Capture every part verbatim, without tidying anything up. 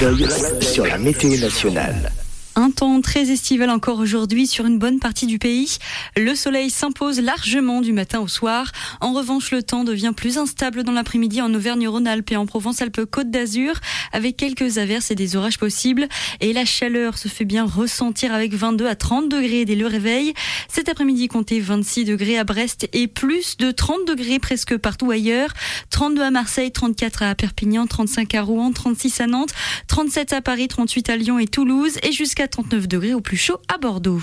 Sur la météo nationale. Un temps très estival encore aujourd'hui sur une bonne partie du pays. Le soleil s'impose largement du matin au soir. En revanche, le temps devient plus instable dans l'après-midi en Auvergne-Rhône-Alpes et en Provence-Alpes-Côte d'Azur, avec quelques averses et des orages possibles. Et la chaleur se fait bien ressentir avec vingt-deux à trente degrés dès le réveil. Cet après-midi, comptez vingt-six degrés à Brest et plus de trente degrés presque partout ailleurs. trente-deux à Marseille, trente-quatre à Perpignan, trente-cinq à Rouen, trente-six à Nantes, trente-sept à Paris, trente-huit à Lyon et Toulouse et jusqu'à trente-neuf degrés au plus chaud à Bordeaux.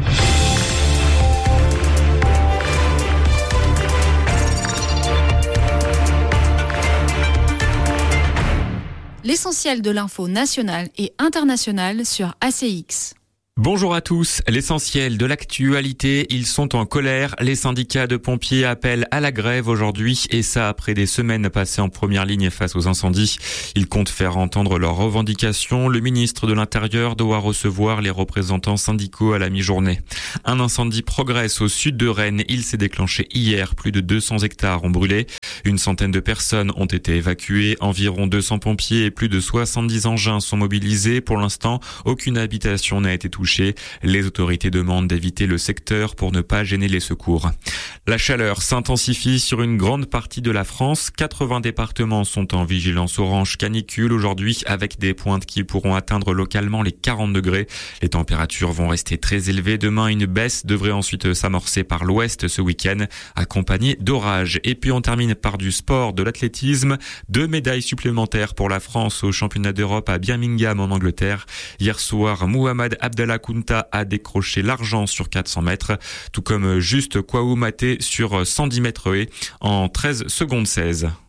L'essentiel de l'info nationale et internationale sur A C X. Bonjour à tous. L'essentiel de l'actualité, ils sont en colère. Les syndicats de pompiers appellent à la grève aujourd'hui et ça après des semaines passées en première ligne face aux incendies. Ils comptent faire entendre leurs revendications. Le ministre de l'Intérieur doit recevoir les représentants syndicaux à la mi-journée. Un incendie progresse au sud de Rennes. Il s'est déclenché hier. Plus de deux cents hectares ont brûlé. Une centaine de personnes ont été évacuées. Environ deux cents pompiers et plus de soixante-dix engins sont mobilisés. Pour l'instant, aucune habitation n'a été touchée. Les autorités demandent d'éviter le secteur pour ne pas gêner les secours. La chaleur s'intensifie sur une grande partie de la France. quatre-vingts départements sont en vigilance orange canicule aujourd'hui avec des pointes qui pourront atteindre localement les quarante degrés. Les températures vont rester très élevées. Demain, une baisse devrait ensuite s'amorcer par l'ouest ce week-end, accompagnée d'orages. Et puis on termine par du sport, de l'athlétisme. Deux médailles supplémentaires pour la France au championnat d'Europe à Birmingham en Angleterre. Hier soir, Mohamed Abdallah Kounta a décroché l'argent sur quatre cents mètres, tout comme Juste Kouaoumate sur cent dix mètres haies en treize secondes seize.